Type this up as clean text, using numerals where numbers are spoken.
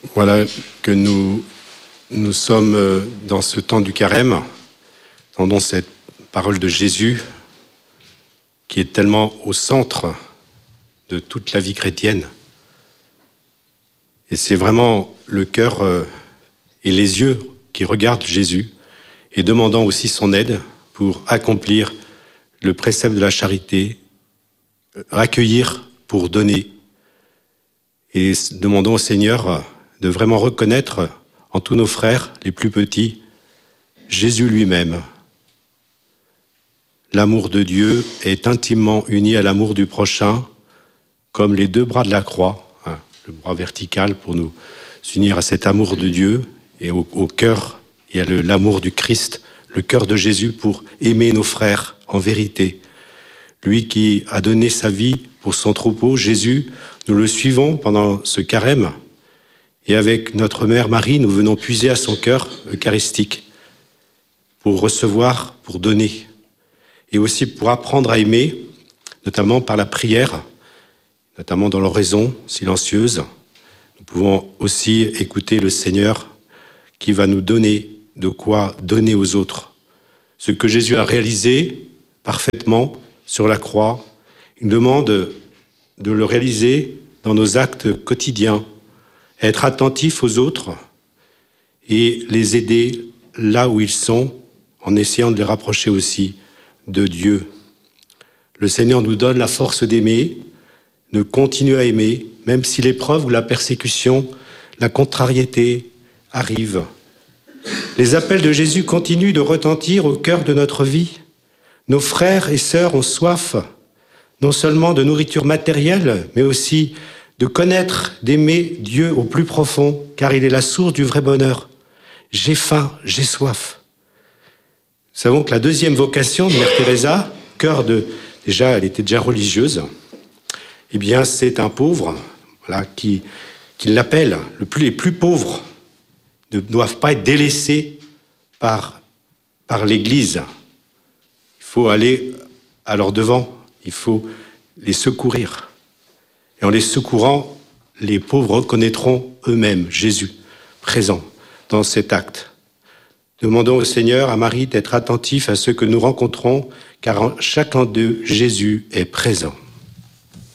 Voilà que nous sommes dans ce temps du carême. Entendons cette parole de Jésus qui est tellement au centre de toute la vie chrétienne. Et c'est vraiment le cœur et les yeux qui regardent Jésus et demandant aussi son aide pour accomplir le précepte de la charité, accueillir pour donner. Et demandons au Seigneur de vraiment reconnaître en tous nos frères, les plus petits, Jésus lui-même. L'amour de Dieu est intimement uni à l'amour du prochain, comme les deux bras de la croix, le bras vertical pour nous unir à cet amour de Dieu, et au cœur, il y a l'amour du Christ, le cœur de Jésus pour aimer nos frères en vérité. Lui qui a donné sa vie pour son troupeau, Jésus, nous le suivons pendant ce carême, et avec notre mère Marie, nous venons puiser à son cœur eucharistique pour recevoir, pour donner, et aussi pour apprendre à aimer, notamment par la prière, notamment dans l'oraison silencieuse. Nous pouvons aussi écouter le Seigneur qui va nous donner de quoi donner aux autres. Ce que Jésus a réalisé parfaitement sur la croix, il demande de le réaliser dans nos actes quotidiens, être attentif aux autres et les aider là où ils sont, en essayant de les rapprocher aussi de Dieu. Le Seigneur nous donne la force d'aimer, de continuer à aimer, même si l'épreuve ou la persécution, la contrariété arrivent. Les appels de Jésus continuent de retentir au cœur de notre vie. Nos frères et sœurs ont soif, non seulement de nourriture matérielle, mais aussi de connaître, d'aimer Dieu au plus profond, car il est la source du vrai bonheur. J'ai faim, j'ai soif. Nous savons que la deuxième vocation de Mère Teresa, elle était déjà religieuse, eh bien, c'est un pauvre, voilà, qui l'appelle. Les plus pauvres ne doivent pas être délaissés par l'Église. Il faut aller à leur devant, il faut les secourir. Et en les secourant, les pauvres reconnaîtront eux-mêmes Jésus présent dans cet acte. Demandons au Seigneur, à Marie, d'être attentif à ceux que nous rencontrons, car en chacun d'eux, Jésus est présent.